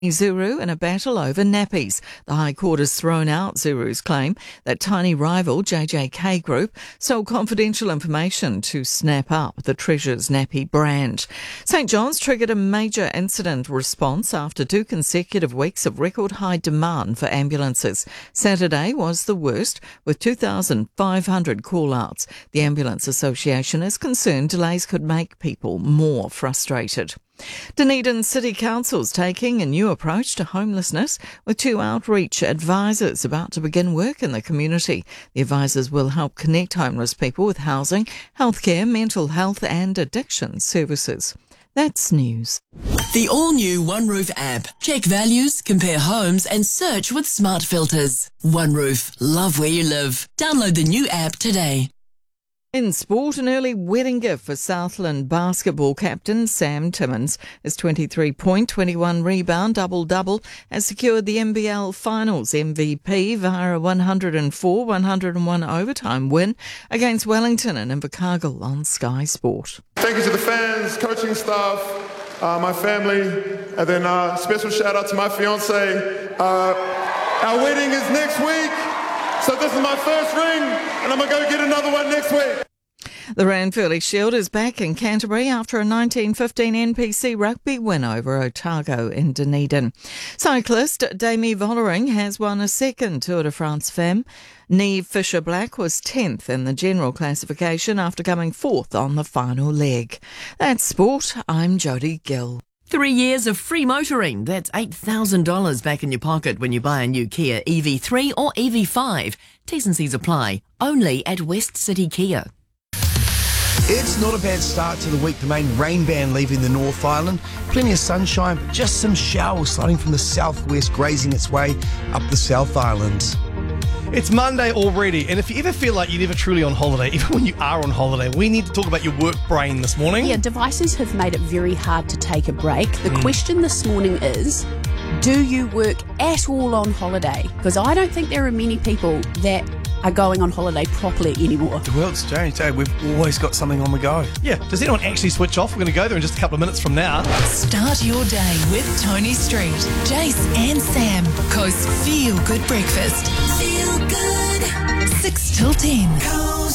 Zuru in a battle over nappies. The High Court has thrown out Zuru's claim that tiny rival JJK Group sold confidential information to snap up the Treasures nappy brand. St John's triggered a major incident response after 2 consecutive weeks of record high demand for ambulances. Saturday was the worst, with 2,500 call-outs. The Ambulance Association is concerned delays could make people more frustrated. Dunedin City Council's taking a new approach to homelessness, with 2 outreach advisors about to begin work in the community. The advisors will help connect homeless people with housing, healthcare, mental health and addiction services. That's news. The all-new OneRoof app. Check values, compare homes and search with smart filters. OneRoof. Love where you live. Download the new app today. In sport, an early wedding gift for Southland basketball captain Sam Timmins. His 23-point, 21-rebound double-double has secured the NBL Finals MVP via a 104-101 overtime win against Wellington and Invercargill on Sky Sport. Thank you to the fans, coaching staff, my family, and then special shout out to my fiance. Our wedding is next week. So this is my first ring, and I'm going to go get another one next week. The Ranfurly Shield is back in Canterbury after a 1915 NPC rugby win over Otago in Dunedin. Cyclist Demi Vollering has won a second Tour de France Femme. Niamh Fisher-Black was 10th in the general classification after coming 4th on the final leg. That's sport. I'm Jodie Gill. 3 years of free motoring. That's $8,000 back in your pocket when you buy a new Kia EV3 or EV5. T's and C's apply. Only at West City Kia. It's not a bad start to the week. The main rain band leaving the North Island. Plenty of sunshine, but just some showers sliding from the southwest, grazing its way up the South Island. It's Monday already, and if you ever feel like you're never truly on holiday, even when you are on holiday, we need to talk about your work brain this morning. Yeah, devices have made it very hard to take a break. The question this morning is, do you work at all on holiday? Because I don't think there are many people that are going on holiday properly anymore. The world's changed, eh? We've always got something on the go. Yeah, does anyone actually switch off? We're going to go there in just a couple of minutes from now. Start your day with Tony Street, Jace and Sam. Coast's Feel Good Breakfast. Feel good. 6 till 10.